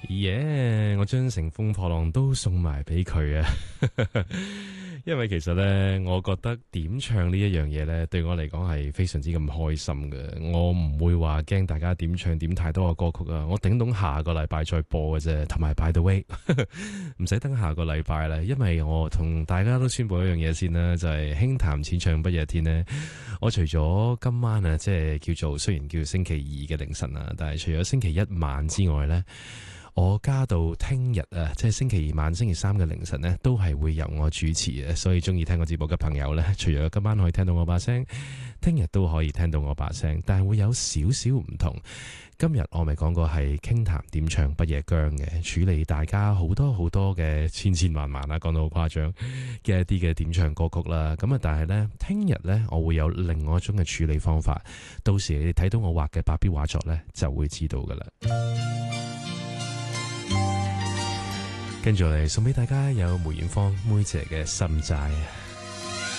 耶！我將乘風破浪都送埋俾佢啊！因為其實呢，我覺得點唱呢一樣嘢呢，對我嚟講係非常之咁開心嘅。我唔會話驚大家點唱點太多嘅歌曲啊，我頂到下個禮拜再播嘅啫。同埋 by the way， 唔使等下個禮拜啦，因為我同大家都宣布一樣嘢先啦，就係輕談淺唱不夜天呢。我除咗今晚啊，即係叫做雖然叫星期二嘅凌晨啊，但係除咗星期一晚之外呢，我加到聽日啊，即係星期二晚、星期三嘅凌晨呢，都係會由我主持嘅。所以中意聽我節目嘅朋友呢，除咗今晚可以聽到我把聲，聽日都可以聽到我把聲，但係會有少少唔同。今日我咪講過係傾談點唱不夜薑嘅，處理大家好多好多嘅千千萬萬啦，講到好誇張嘅一啲嘅點唱歌曲啦。咁啊，但係呢，聽日呢，我會有另外一種嘅處理方法，到時你哋睇到我畫嘅白標畫作呢，就會知道噶啦。跟住嚟送俾大家有梅艷芳妹姐嘅心債。